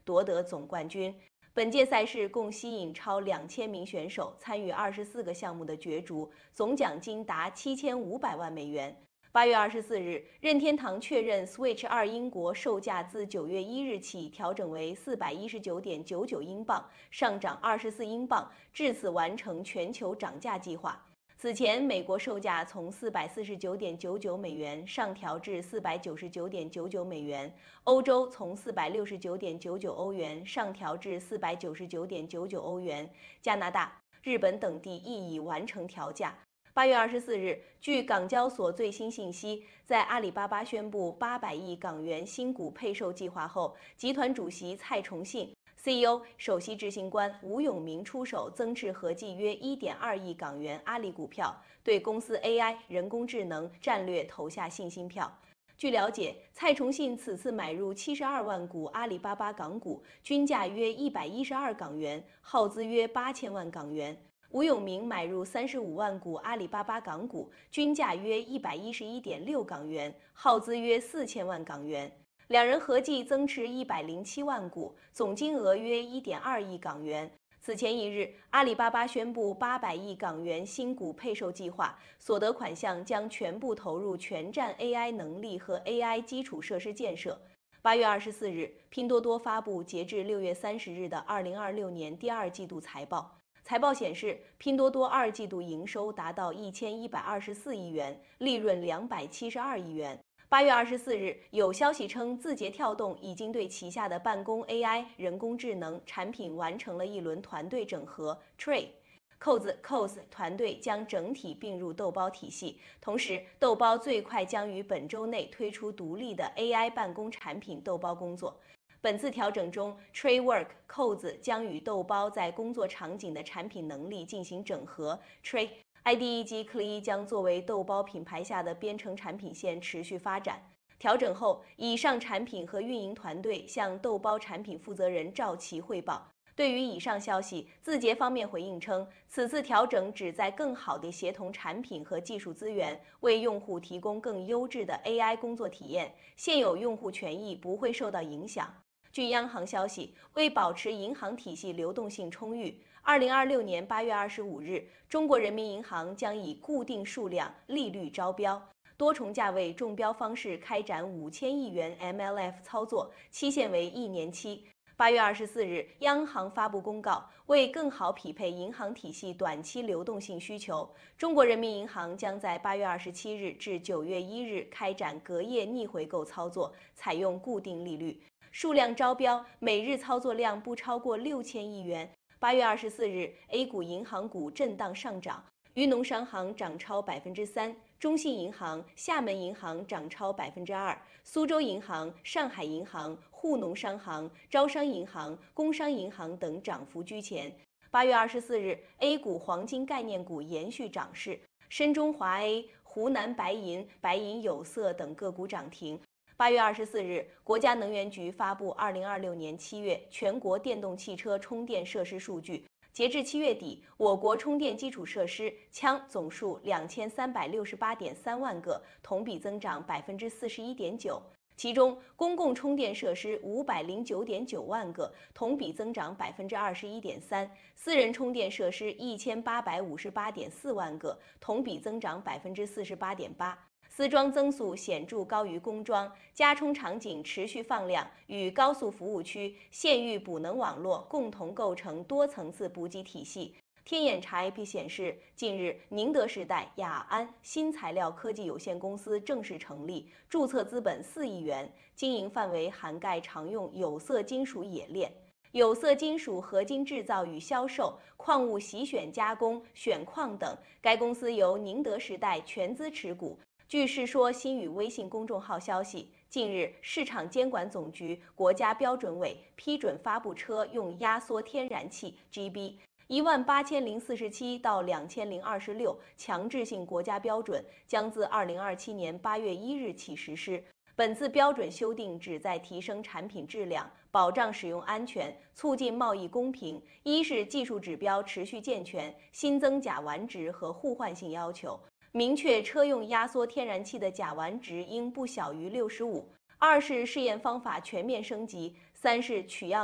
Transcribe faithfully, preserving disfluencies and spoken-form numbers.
夺得总冠军。本届赛事共吸引超两千名选手参与二十四个项目的角逐，总奖金达七千五百万美元。八月二十四日，任天堂确认 Switch 二英国售价自九月一日起调整为四百一十九点九九英镑，上涨二十四英镑，至此完成全球涨价计划。此前，美国售价从四百四十九点九九美元上调至四百九十九点九九美元，欧洲从四百六十九点九九欧元上调至四百九十九点九九欧元，加拿大、日本等地亦已完成调价。八月二十四日，据港交所最新信息，在阿里巴巴宣布八百亿港元新股配售计划后，集团主席蔡崇信、C E O 首席执行官吴永明出手增持合计约 一点二亿港元阿里股票，对公司 A I 人工智能战略投下信心票。据了解，蔡崇信此次买入七十二万股阿里巴巴港股，均价约一百一十二港元，耗资约八千万港元。吴永明买入三十五万股阿里巴巴港股，均价约一百一十一点六港元，耗资约四千万港元。两人合计增持一百零七万股，总金额约一点二亿港元。此前一日，阿里巴巴宣布八百亿港元新股配售计划，所得款项将全部投入全站 A I 能力和 A I 基础设施建设。八月二十四日，拼多多发布截至六月三十日的二零二六年第二季度财报。财报显示，拼多多二季度营收达到一千一百二十四亿元，利润两百七十二亿元。八月二十四日，有消息称，字节跳动已经对旗下的办公 A I 人工智能产品完成了一轮团队整合 ，Tray。扣子 C O S 团队将整体并入豆包体系，同时豆包最快将于本周内推出独立的 A I 办公产品豆包工作。本次调整中 ，Traywork 扣子将与豆包在工作场景的产品能力进行整合 ，Tray、I D E 及 C L I 将作为豆包品牌下的编程产品线持续发展。调整后，以上产品和运营团队向豆包产品负责人赵琦汇报。对于以上消息，字节方面回应称，此次调整旨在更好地协同产品和技术资源，为用户提供更优质的 A I 工作体验，现有用户权益不会受到影响。据央行消息，为保持银行体系流动性充裕，二零二六年八月二十五日，中国人民银行将以固定数量、利率招标、多重价位中标方式开展五千亿元 M L F 操作，期限为一年期。八月二十四日，央行发布公告，为更好匹配银行体系短期流动性需求，中国人民银行将在八月二十七日至九月一日开展隔夜逆回购操作，采用固定利率。数量招标，每日操作量不超过六千亿元。八月二十四日 ，A 股银行股震荡上涨，豫农商行涨超百分之三，中信银行、厦门银行涨超百分之二，苏州银行、上海银行、沪农商行、招商银行、工商银行等涨幅居前。八月二十四日 ，A 股黄金概念股延续涨势，深中华 A、湖南白银、白银有色等个股涨停。八月二十四日，国家能源局发布二零二六年七月全国电动汽车充电设施数据。截至七月底，我国充电基础设施枪总数两千三百六十八点三万个，同比增长百分之四十一点九。其中，公共充电设施五百零九点九万个，同比增长百分之二十一点三；私人充电设施一千八百五十八点四万个，同比增长百分之四十八点八。私装增速显著高于工装，加充场景持续放量，与高速服务区、县域补能网络共同构成多层次补给体系。天眼查 A P 显示，近日宁德时代雅安新材料科技有限公司正式成立，注册资本四亿元，经营范围涵盖常用有色金属冶炼、有色金属合金制造与销售、矿物洗选加工、选矿等。该公司由宁德时代全资持股。据世说新语微信公众号消息，近日市场监管总局、国家标准委批准发布车用压缩天然气 G B 一万八千零四十七到两千零二十六强制性国家标准，将自二零二七年八月一日起实施。本次标准修订旨在提升产品质量，保障使用安全，促进贸易公平。一是技术指标持续健全，新增甲烷值和互换性要求。明确车用压缩天然气的甲烷值应不小于六十五。二是试验方法全面升级。三是取样